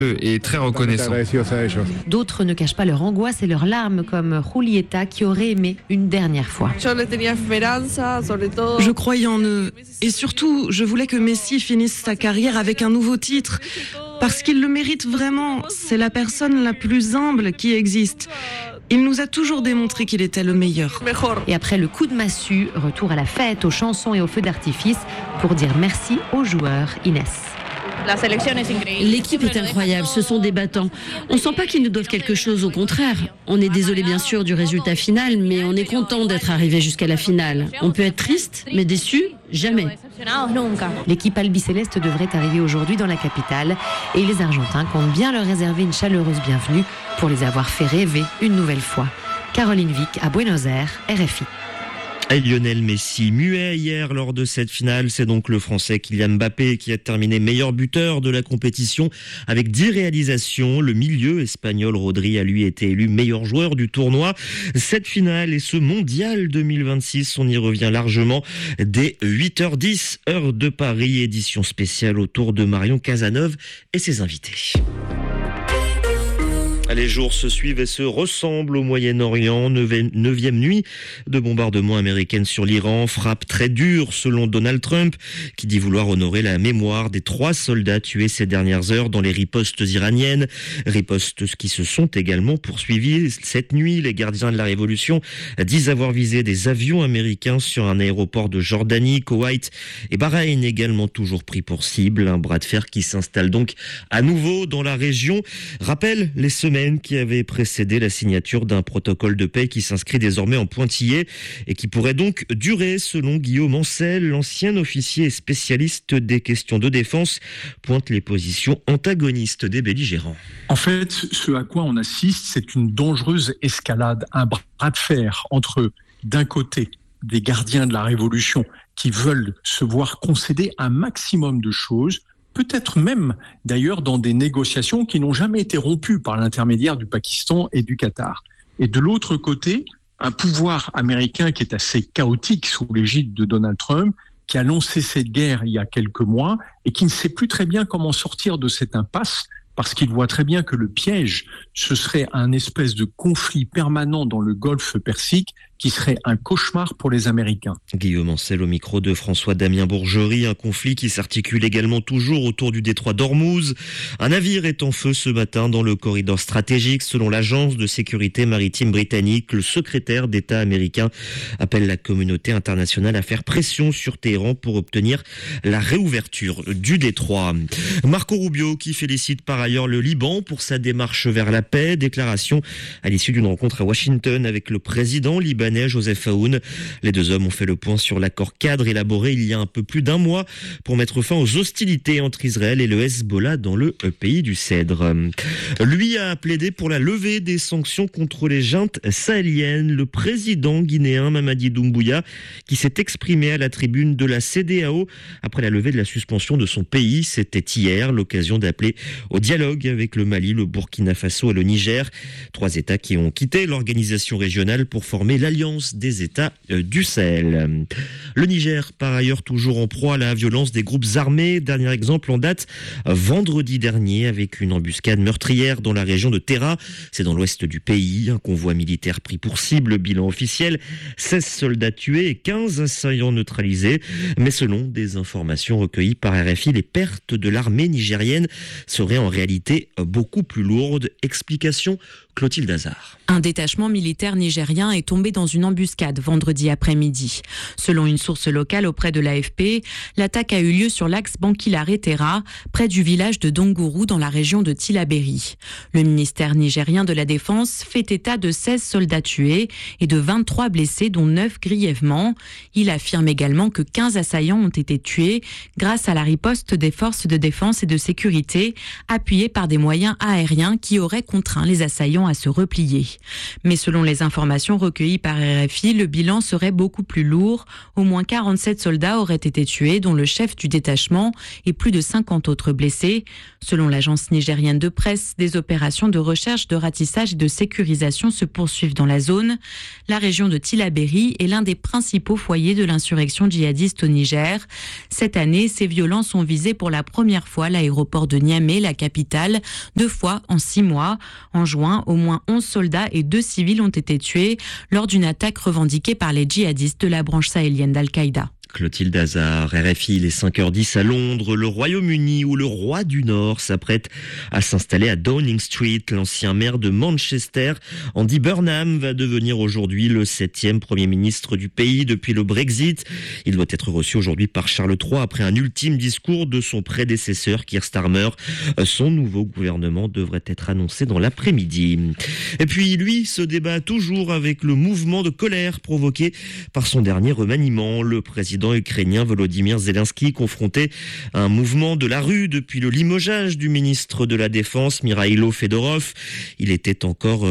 et très reconnaissant. D'autres ne cachent pas leur angoisse et leurs larmes, comme Julieta qui aurait aimé une dernière fois. Je croyais en eux et surtout, je voulais que Messi finisse sa carrière avec un nouveau titre parce qu'il le mérite vraiment. C'est la personne la plus humble qui existe. Il nous a toujours démontré qu'il était le meilleur. Et après le coup de massue, retour à la fête, aux chansons et aux feux d'artifice pour dire merci aux joueurs. Inès. L'équipe est incroyable, ce sont des battants. On ne sent pas qu'ils nous doivent quelque chose, au contraire. On est désolé bien sûr du résultat final, mais on est content d'être arrivé jusqu'à la finale. On peut être triste, mais déçu, jamais. L'équipe albicéleste devrait arriver aujourd'hui dans la capitale et les Argentins comptent bien leur réserver une chaleureuse bienvenue pour les avoir fait rêver une nouvelle fois. Caroline Vic à Buenos Aires, RFI. Et Lionel Messi, muet hier lors de cette finale, c'est donc le Français Kylian Mbappé qui a terminé meilleur buteur de la compétition avec 10 réalisations. Le milieu espagnol Rodri a lui été élu meilleur joueur du tournoi. Cette finale et ce mondial 2026, on y revient largement dès 8h10, heure de Paris, édition spéciale autour de Marion Cazeneuve et ses invités. Les jours se suivent et se ressemblent au Moyen-Orient. 9e nuit de bombardement américaine sur l'Iran. Frappe très dure selon Donald Trump, qui dit vouloir honorer la mémoire des 3 soldats tués ces dernières heures dans les ripostes iraniennes. Ripostes qui se sont également poursuivies cette nuit. Les gardiens de la révolution disent avoir visé des avions américains sur un aéroport de Jordanie, Koweït et Bahreïn également toujours pris pour cible. Un bras de fer qui s'installe donc à nouveau dans la région. Rappelle les semaines qui avait précédé la signature d'un protocole de paix qui s'inscrit désormais en pointillé et qui pourrait donc durer, selon Guillaume Ancel, l'ancien officier et spécialiste des questions de défense, pointe les positions antagonistes des belligérants. En fait, ce à quoi on assiste, c'est une dangereuse escalade, un bras de fer entre, d'un côté, des gardiens de la révolution qui veulent se voir concéder un maximum de choses, peut-être même d'ailleurs dans des négociations qui n'ont jamais été rompues par l'intermédiaire du Pakistan et du Qatar. Et de l'autre côté, un pouvoir américain qui est assez chaotique sous l'égide de Donald Trump, qui a lancé cette guerre il y a quelques mois et qui ne sait plus très bien comment sortir de cette impasse parce qu'il voit très bien que le piège, ce serait un espèce de conflit permanent dans le Golfe Persique qui serait un cauchemar pour les Américains. Guillaume Ancel au micro de François-Damien Bourgerie, un conflit qui s'articule également toujours autour du détroit d'Ormuz. Un navire est en feu ce matin dans le corridor stratégique. Selon l'agence de sécurité maritime britannique, le secrétaire d'État américain appelle la communauté internationale à faire pression sur Téhéran pour obtenir la réouverture du détroit. Marco Rubio qui félicite par ailleurs le Liban pour sa démarche vers la paix. Déclaration à l'issue d'une rencontre à Washington avec le président libanais Joseph Aoun. Les deux hommes ont fait le point sur l'accord cadre élaboré il y a un peu plus d'un mois pour mettre fin aux hostilités entre Israël et le Hezbollah dans le pays du Cèdre. Lui a plaidé pour la levée des sanctions contre les juntes sahéliennes. Le président guinéen Mamadi Doumbouya qui s'est exprimé à la tribune de la CEDEAO après la levée de la suspension de son pays. C'était hier l'occasion d'appeler au dialogue avec le Mali, le Burkina Faso et le Niger. 3 États qui ont quitté l'organisation régionale pour former l'Alliance des États du Sahel. Le Niger, par ailleurs, toujours en proie à la violence des groupes armés. Dernier exemple en date, vendredi dernier, avec une embuscade meurtrière dans la région de Terra. C'est dans l'ouest du pays. Un convoi militaire pris pour cible. Bilan officiel, 16 soldats tués et 15 assaillants neutralisés. Mais selon des informations recueillies par RFI, les pertes de l'armée nigérienne seraient en réalité beaucoup plus lourdes. Explication Clotilde Hazard. Un détachement militaire nigérien est tombé dans une embuscade vendredi après-midi. Selon une source locale auprès de l'AFP, l'attaque a eu lieu sur l'axe Bankilare-Terra, près du village de Dongourou dans la région de Tillabéri. Le ministère nigérien de la Défense fait état de 16 soldats tués et de 23 blessés, dont 9 grièvement. Il affirme également que 15 assaillants ont été tués grâce à la riposte des forces de défense et de sécurité, appuyées par des moyens aériens qui auraient contraint les assaillants à se replier. Mais selon les informations recueillies par par RFI, le bilan serait beaucoup plus lourd. Au moins 47 soldats auraient été tués, dont le chef du détachement, et plus de 50 autres blessés. Selon l'agence nigérienne de presse, des opérations de recherche, de ratissage et de sécurisation se poursuivent dans la zone. La région de Tillabéri est l'un des principaux foyers de l'insurrection djihadiste au Niger. Cette année, ces violences ont visé pour la première fois l'aéroport de Niamey, la capitale, 2 fois en 6 mois. En juin, au moins 11 soldats et 2 civils ont été tués lors d'une attaque revendiquée par les djihadistes de la branche sahélienne d'Al-Qaïda. Clotilde Hazard, RFI, il est 5h10 à Londres. Le Royaume-Uni, où le roi du Nord s'apprête à s'installer à Downing Street. L'ancien maire de Manchester, Andy Burnham, va devenir aujourd'hui le 7e Premier ministre du pays depuis le Brexit. Il doit être reçu aujourd'hui par Charles III après un ultime discours de son prédécesseur Keir Starmer. Son nouveau gouvernement devrait être annoncé dans l'après-midi. Et puis lui se débat toujours avec le mouvement de colère provoqué par son dernier remaniement. Le président ukrainien Volodymyr Zelensky confronté à un mouvement de la rue depuis le limogeage du ministre de la Défense Mikhailo Fedorov. Ils étaient encore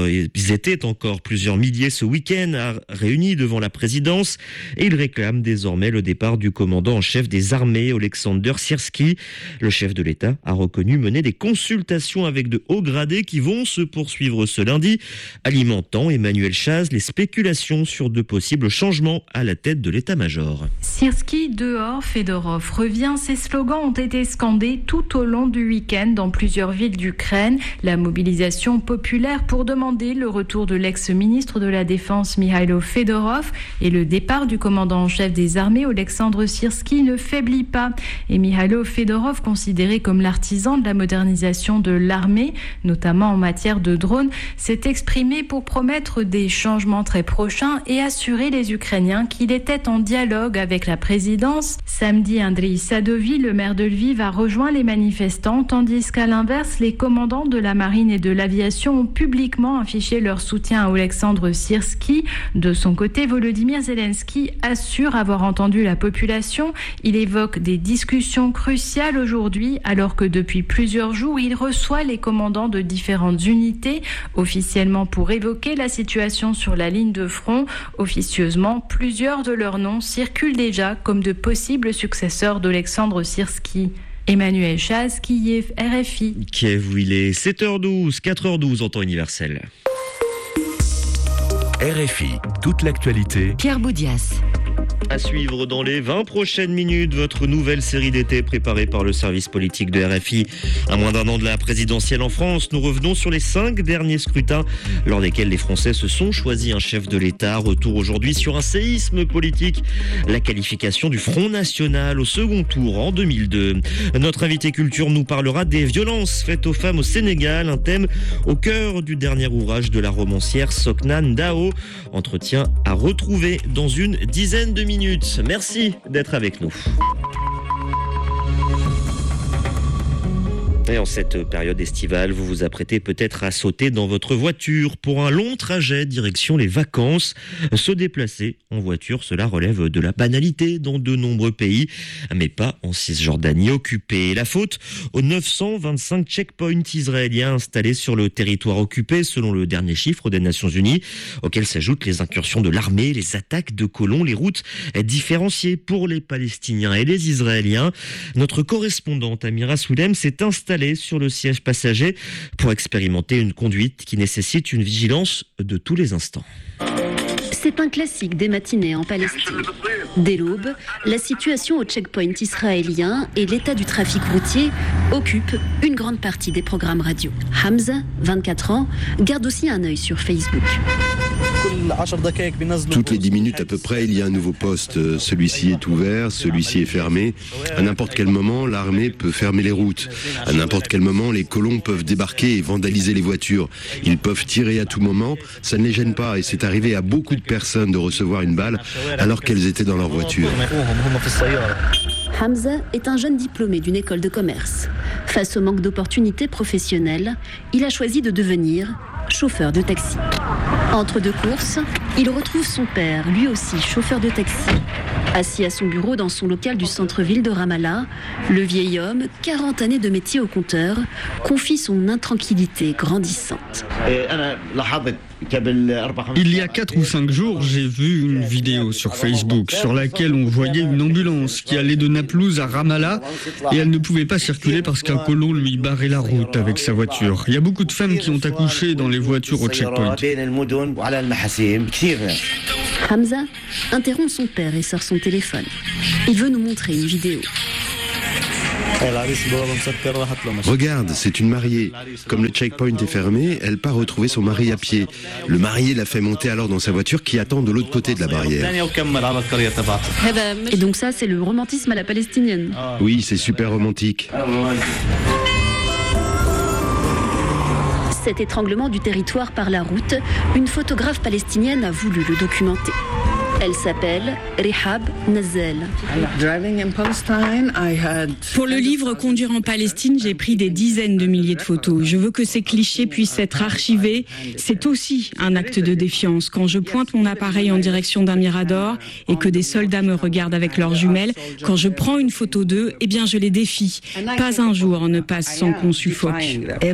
plusieurs milliers ce week-end réunis devant la présidence et ils réclament désormais le départ du commandant en chef des armées Oleksandr Syrski. Le chef de l'État a reconnu mener des consultations avec de hauts gradés qui vont se poursuivre ce lundi, alimentant Emmanuel Chaz les spéculations sur de possibles changements à la tête de l'état-major. Syrski dehors, Fedorov revient. Ces slogans ont été scandés tout au long du week-end dans plusieurs villes d'Ukraine. La mobilisation populaire pour demander le retour de l'ex-ministre de la Défense Mikhailo Fedorov et le départ du commandant en chef des armées Oleksandr Syrski ne faiblit pas. Et Mikhailo Fedorov, considéré comme l'artisan de la modernisation de l'armée, notamment en matière de drones, s'est exprimé pour promettre des changements très prochains et assurer les Ukrainiens qu'il était en dialogue avec la présidence. Samedi, Andriy Sadovi, le maire de Lviv, a rejoint les manifestants, tandis qu'à l'inverse, les commandants de la marine et de l'aviation ont publiquement affiché leur soutien à Oleksandr Syrski. De son côté, Volodymyr Zelensky assure avoir entendu la population. Il évoque des discussions cruciales aujourd'hui, alors que depuis plusieurs jours, il reçoit les commandants de différentes unités, officiellement pour évoquer la situation sur la ligne de front. Officieusement, plusieurs de leurs noms circulent déjà comme de possibles successeurs d'Oleksandr Syrski. Emmanuel Chaz, Kiev, RFI. Kiev où il est 7h12, 4h12 en temps universel. RFI, toute l'actualité. Pierre Boudias. À suivre dans les 20 prochaines minutes, votre nouvelle série d'été préparée par le service politique de RFI. À moins d'un an de la présidentielle en France, nous revenons sur les 5 derniers scrutins lors desquels les Français se sont choisis un chef de l'État. Retour aujourd'hui sur un séisme politique, la qualification du Front National au second tour en 2002. Notre invité culture nous parlera des violences faites aux femmes au Sénégal, un thème au cœur du dernier ouvrage de la romancière Sokna Ndao. Entretien à retrouver dans une dizaine de minutes. Merci d'être avec nous. Et en cette période estivale, vous vous apprêtez peut-être à sauter dans votre voiture pour un long trajet direction les vacances. Se déplacer en voiture, cela relève de la banalité dans de nombreux pays, mais pas en Cisjordanie occupée. La faute aux 925 checkpoints israéliens installés sur le territoire occupé, selon le dernier chiffre des Nations Unies, auxquels s'ajoutent les incursions de l'armée, les attaques de colons, les routes différenciées pour les Palestiniens et les Israéliens. Notre correspondante Amira Soulem s'est installée sur le siège passager pour expérimenter une conduite qui nécessite une vigilance de tous les instants. C'est un classique des matinées en Palestine. Dès l'aube, la situation au checkpoint israélien et l'état du trafic routier occupent une grande partie des programmes radio. Hamza, 24 ans, garde aussi un œil sur Facebook. Toutes les 10 minutes à peu près, il y a un nouveau poste. Celui-ci est ouvert, celui-ci est fermé. À n'importe quel moment, l'armée peut fermer les routes. À n'importe quel moment, les colons peuvent débarquer et vandaliser les voitures. Ils peuvent tirer à tout moment, ça ne les gêne pas. Et c'est arrivé à beaucoup de personnes de recevoir une balle alors qu'elles étaient dans leur voiture. Hamza est un jeune diplômé d'une école de commerce. Face au manque d'opportunités professionnelles, il a choisi de devenir chauffeur de taxi. Entre deux courses, il retrouve son père, lui aussi chauffeur de taxi. Assis à son bureau dans son local du centre-ville de Ramallah, le vieil homme, 40 années de métier au compteur, confie son intranquillité grandissante. Il y a 4 ou 5 jours, j'ai vu une vidéo sur Facebook sur laquelle on voyait une ambulance qui allait de Naplouse à Ramallah et elle ne pouvait pas circuler parce qu'un colon lui barrait la route avec sa voiture. Il y a beaucoup de femmes qui ont accouché dans les voitures au checkpoint. Hamza interrompt son père et sort son téléphone. Il veut nous montrer une vidéo. Regarde, c'est une mariée. Comme le checkpoint est fermé, elle part retrouver son mari à pied. Le marié la fait monter alors dans sa voiture qui attend de l'autre côté de la barrière. Et donc ça, c'est le romantisme à la palestinienne. Oui, c'est super romantique. Cet étranglement du territoire par la route, une photographe palestinienne a voulu le documenter. Elle s'appelle Rihab Nazel. Pour le livre Conduire en Palestine, j'ai pris des dizaines de milliers de photos. Je veux que ces clichés puissent être archivés. C'est aussi un acte de défiance. Quand je pointe mon appareil en direction d'un mirador et que des soldats me regardent avec leurs jumelles, quand je prends une photo d'eux, eh bien je les défie. Pas un jour ne passe sans qu'on suffoque.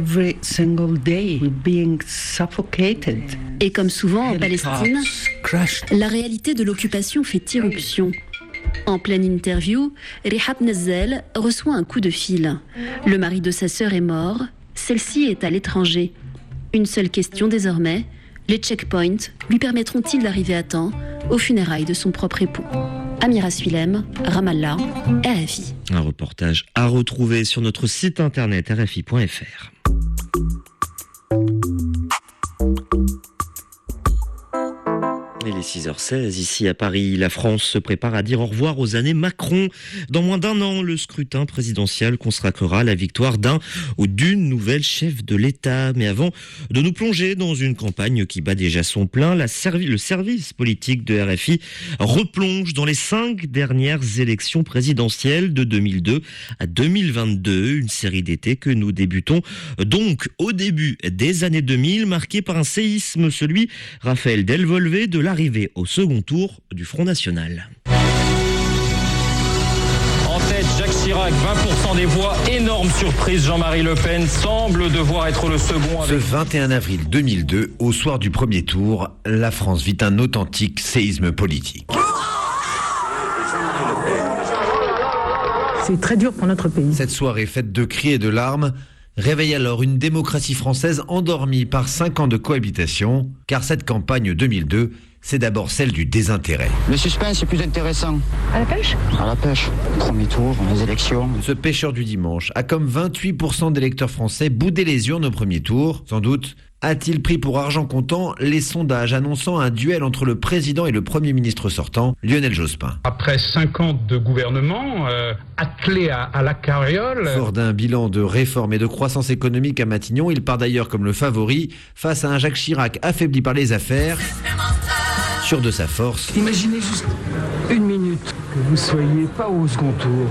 Et comme souvent en Palestine, la réalité de l'occupation fait irruption. En pleine interview, Rihab Nazel reçoit un coup de fil. Le mari de sa sœur est mort, celle-ci est à l'étranger. Une seule question désormais, les checkpoints lui permettront-ils d'arriver à temps aux funérailles de son propre époux? Amira Suilem, Ramallah, RFI. Un reportage à retrouver sur notre site internet rfi.fr. Il est 6h16 ici à Paris. La France se prépare à dire au revoir aux années Macron. Dans moins d'un an, le scrutin présidentiel consacrera la victoire d'un ou d'une nouvelle chef de l'État. Mais avant de nous plonger dans une campagne qui bat déjà son plein, le service politique de RFI replonge dans les 5 dernières élections présidentielles de 2002 à 2022. Une série d'étés que nous débutons donc au début des années 2000, marquée par un séisme, celui Raphaël Delvolvé de l'arrivée au second tour du Front National. En tête, Jacques Chirac, 20% des voix. Énorme surprise, Jean-Marie Le Pen semble devoir être le second. Ce 21 avril 2002, au soir du premier tour, la France vit un authentique séisme politique. C'est très dur pour notre pays. Cette soirée faite de cris et de larmes réveille alors une démocratie française endormie par 5 ans de cohabitation, car cette campagne 2002, c'est d'abord celle du désintérêt. Le suspense est plus intéressant. À la pêche ? À la pêche. Premier tour, les élections. Ce pêcheur du dimanche a comme 28% d'électeurs français boudé les urnes au premier tour. Sans doute a-t-il pris pour argent comptant les sondages annonçant un duel entre le président et le Premier ministre sortant, Lionel Jospin. Après 5 ans de gouvernement, attelé à la carriole... Fort d'un bilan de réforme et de croissance économique à Matignon, il part d'ailleurs comme le favori face à un Jacques Chirac affaibli par les affaires, sûr de sa force. Imaginez juste une minute que vous soyez pas au second tour.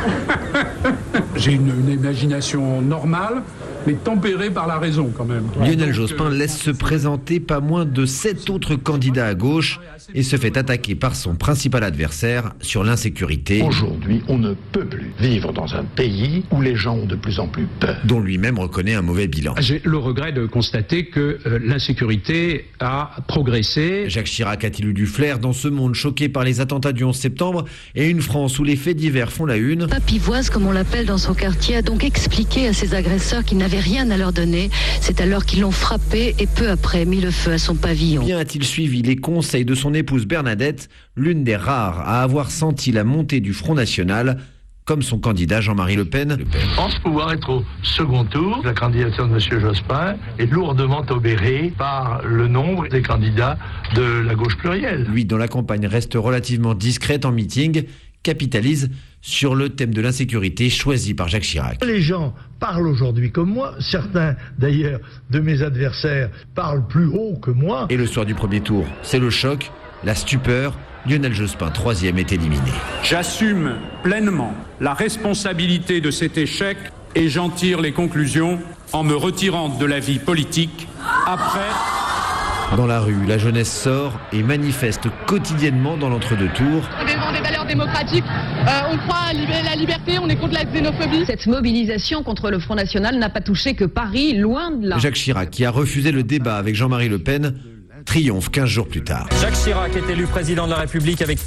J'ai une imagination normale, mais tempérée par la raison quand même. Lionel Jospin laisse se présenter pas moins de 7 autres candidats à gauche et se fait attaquer par son principal adversaire sur l'insécurité. Aujourd'hui, on ne peut plus vivre dans un pays où les gens ont de plus en plus peur. Dont lui-même reconnaît un mauvais bilan. J'ai le regret de constater que l'insécurité a progressé. Jacques Chirac a-t-il eu du flair dans ce monde choqué par les attentats du 11 septembre et une France où les faits divers font la une? Papivoise, comme on l'appelle dans son quartier, a donc expliqué à ses agresseurs qu'ils n'avaient rien à leur donner. C'est alors qu'ils l'ont frappé et peu après mis le feu à son pavillon. Bien a-t-il suivi les conseils de son épouse Bernadette, l'une des rares à avoir senti la montée du Front National, comme son candidat Jean-Marie Le Pen. Je pense pouvoir être au second tour. La candidature de M. Jospin est lourdement obérée par le nombre des candidats de la gauche plurielle. Lui, dont la campagne reste relativement discrète en meeting, capitalise sur le thème de l'insécurité choisi par Jacques Chirac. Les gens parlent aujourd'hui comme moi, certains d'ailleurs de mes adversaires parlent plus haut que moi. Et le soir du premier tour, c'est le choc, la stupeur. Lionel Jospin, 3e, est éliminé. J'assume pleinement la responsabilité de cet échec et j'en tire les conclusions en me retirant de la vie politique après Dans la rue, la jeunesse sort et manifeste quotidiennement dans l'entre-deux-tours. Des valeurs démocratiques, on croit à la liberté, on est contre la xénophobie. Cette mobilisation contre le Front National n'a pas touché que Paris, loin de là. Jacques Chirac, qui a refusé le débat avec Jean-Marie Le Pen, triomphe 15 jours plus tard. Jacques Chirac est élu président de la République avec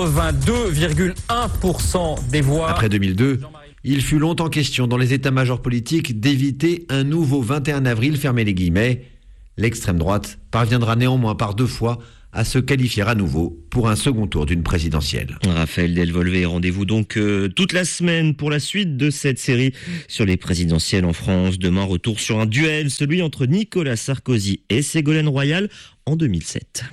82,1% des voix. Après 2002, il fut longtemps question dans les états-majors politiques d'éviter un nouveau 21 avril, fermez les guillemets. L'extrême droite parviendra néanmoins par 2 fois à se qualifier à nouveau pour un second tour d'une présidentielle. Raphaël Delvolvé, rendez-vous donc toute la semaine pour la suite de cette série sur les présidentielles en France. Demain, retour sur un duel, celui entre Nicolas Sarkozy et Ségolène Royal en 2007.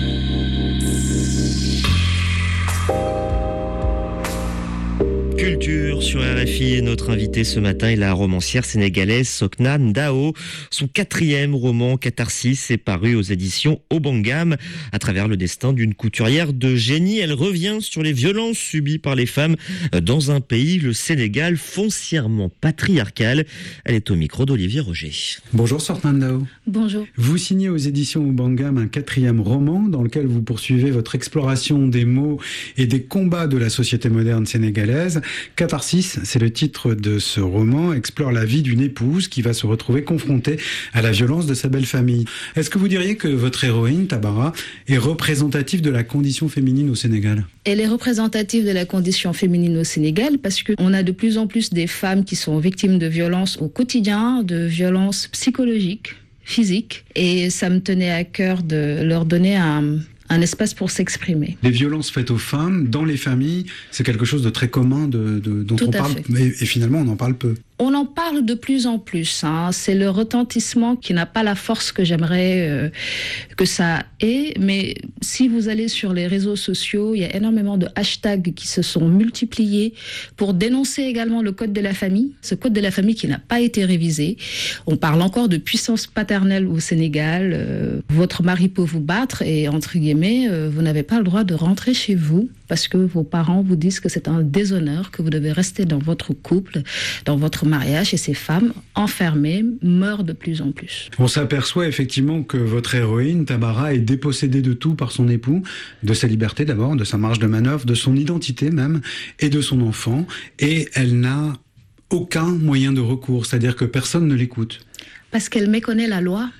Culture sur RFI et notre invitée ce matin est la romancière sénégalaise Sokna Ndao. Son 4e roman Catharsis est paru aux éditions Obangam. À travers le destin d'une couturière de génie, elle revient sur les violences subies par les femmes dans un pays, le Sénégal, foncièrement patriarcal. Elle est au micro d'Olivier Roger. Bonjour Sokna Ndao. Bonjour. Vous signez aux éditions Obangam un 4e roman dans lequel vous poursuivez votre exploration des mots et des combats de la société moderne sénégalaise. Catharsis, c'est le titre de ce roman, explore la vie d'une épouse qui va se retrouver confrontée à la violence de sa belle famille. Est-ce que vous diriez que votre héroïne, Tabara, est représentative de la condition féminine au Sénégal ? Elle est représentative de la condition féminine au Sénégal parce qu'on a de plus en plus des femmes qui sont victimes de violences au quotidien, de violences psychologiques, physiques, et ça me tenait à cœur de leur donner un espace pour s'exprimer. Les violences faites aux femmes dans les familles, c'est quelque chose de très commun dont on parle, et finalement on en parle peu. On en parle de plus en plus. C'est le retentissement qui n'a pas la force que j'aimerais que ça ait. Mais si vous allez sur les réseaux sociaux, il y a énormément de hashtags qui se sont multipliés pour dénoncer également le code de la famille. Ce code de la famille qui n'a pas été révisé. On parle encore de puissance paternelle au Sénégal. Votre mari peut vous battre et, entre guillemets, vous n'avez pas le droit de rentrer chez vous parce que vos parents vous disent que c'est un déshonneur, que vous devez rester dans votre couple, dans votre mariage, et ces femmes enfermées meurent de plus en plus. On s'aperçoit effectivement que votre héroïne, Tabara, est dépossédée de tout par son époux, de sa liberté d'abord, de sa marge de manœuvre, de son identité même, et de son enfant, et elle n'a aucun moyen de recours, c'est-à-dire que personne ne l'écoute. Parce qu'elle méconnaît la loi.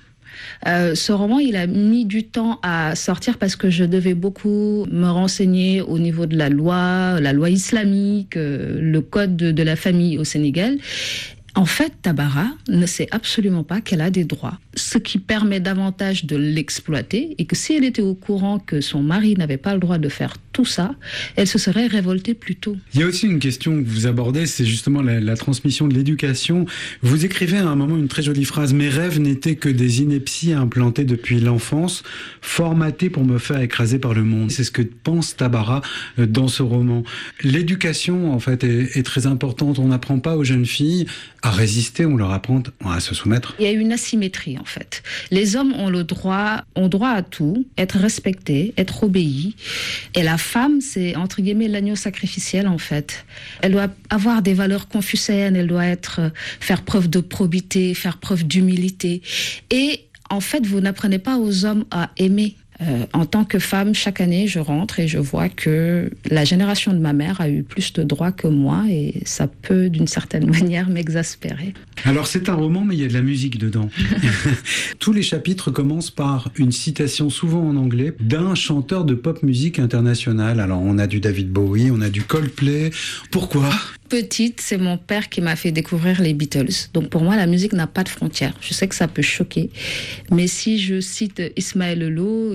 Ce roman, il a mis du temps à sortir parce que je devais beaucoup me renseigner au niveau de la loi islamique, le code de la famille au Sénégal. En fait, Tabara ne sait absolument pas qu'elle a des droits, ce qui permet davantage de l'exploiter, et que si elle était au courant que son mari n'avait pas le droit de faire tout ça, elle se serait révoltée plus tôt. Il y a aussi une question que vous abordez, c'est justement la transmission de l'éducation. Vous écrivez à un moment une très jolie phrase « Mes rêves n'étaient que des inepties implantées depuis l'enfance, formatées pour me faire écraser par le monde ». C'est ce que pense Tabara dans ce roman. L'éducation, en fait, est très importante. On n'apprend pas aux jeunes filles à résister, on leur apprend à se soumettre. Il y a une asymétrie, en fait. Les hommes ont droit à tout, être respectés, être obéis. Et la femme, c'est, entre guillemets, l'agneau sacrificiel, en fait. Elle doit avoir des valeurs confucéennes, elle doit faire preuve de probité, faire preuve d'humilité. Et, en fait, vous n'apprenez pas aux hommes à aimer. En tant que femme, chaque année, je rentre et je vois que la génération de ma mère a eu plus de droits que moi, et ça peut, d'une certaine manière, m'exaspérer. Alors, c'est un roman, mais il y a de la musique dedans. Tous les chapitres commencent par une citation, souvent en anglais, d'un chanteur de pop musique internationale. Alors, on a du David Bowie, on a du Coldplay. Pourquoi ? Petite, c'est mon père qui m'a fait découvrir les Beatles. Donc pour moi, la musique n'a pas de frontières. Je sais que ça peut choquer, mais si je cite Ismaël Lô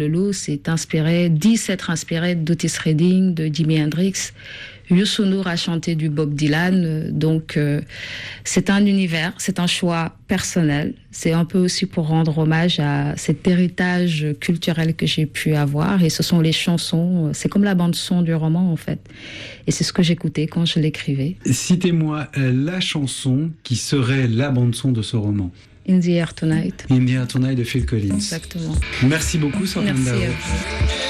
dit s'être inspiré d'Otis Redding, de Jimi Hendrix. Youssou N'Dour a chanté du Bob Dylan, donc c'est un univers, c'est un choix personnel. C'est un peu aussi pour rendre hommage à cet héritage culturel que j'ai pu avoir, et ce sont les chansons, c'est comme la bande-son du roman en fait. Et c'est ce que j'écoutais quand je l'écrivais. Citez-moi la chanson qui serait la bande-son de ce roman. In the Air Tonight. In the Air Tonight de Phil Collins. Exactement. Merci beaucoup, Sokna Ndao. Merci à vous.